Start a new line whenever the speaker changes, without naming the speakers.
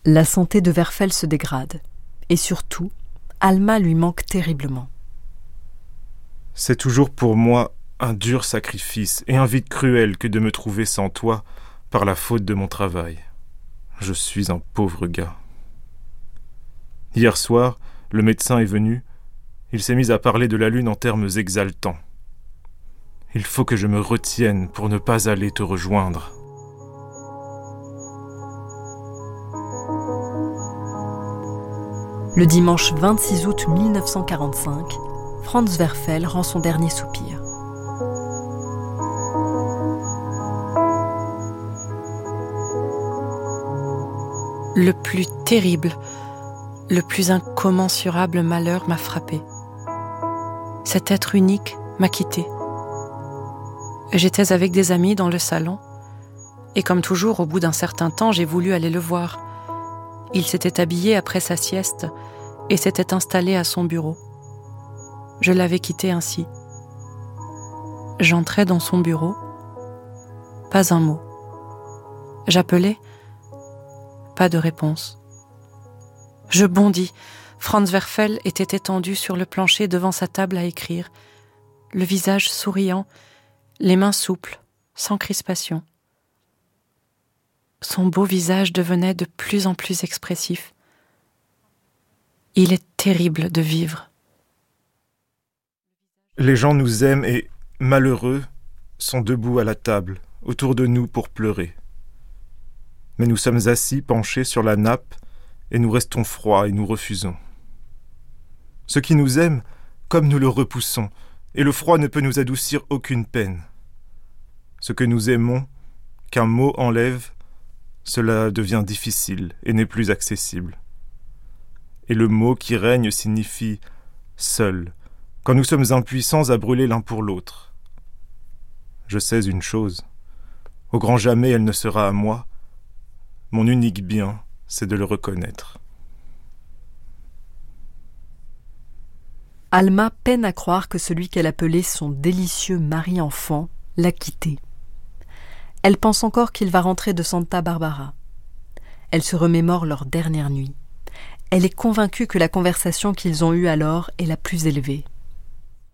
La santé de Werfel se dégrade. Et surtout, Alma lui manque terriblement.
C'est toujours pour moi un dur sacrifice et un vide cruel que de me trouver sans toi par la faute de mon travail. Je suis un pauvre gars. Hier soir, le médecin est venu. Il s'est mis à parler de la lune en termes exaltants. Il faut que je me retienne pour ne pas aller te rejoindre.
Le dimanche 26 août 1945, Franz Werfel rend son dernier soupir.
Le plus terrible, le plus incommensurable malheur m'a frappé. Cet être unique m'a quitté. J'étais avec des amis dans le salon, et comme toujours, au bout d'un certain temps, j'ai voulu aller le voir. Il s'était habillé après sa sieste et s'était installé à son bureau. Je l'avais quitté ainsi. J'entrais dans son bureau, pas un mot. J'appelais, pas de réponse. Je bondis. Franz Werfel était étendu sur le plancher devant sa table à écrire, le visage souriant, les mains souples, sans crispation. Son beau visage devenait de plus en plus expressif. Il est terrible de vivre.
Les gens nous aiment et, malheureux, sont debout à la table, autour de nous pour pleurer. Mais nous sommes assis, penchés sur la nappe, et nous restons froids et nous refusons. Ceux qui nous aiment, comme nous le repoussons, et le froid ne peut nous adoucir aucune peine. Ce que nous aimons, qu'un mot enlève, cela devient difficile et n'est plus accessible. Et le mot qui règne signifie « seul », quand nous sommes impuissants à brûler l'un pour l'autre. Je sais une chose, au grand jamais elle ne sera à moi, mon unique bien, c'est de le reconnaître.
Alma peine à croire que celui qu'elle appelait son délicieux mari-enfant l'a quittée. Elle pense encore qu'il va rentrer de Santa Barbara. Elle se remémore leur dernière nuit. Elle est convaincue que la conversation qu'ils ont eue alors est la plus élevée.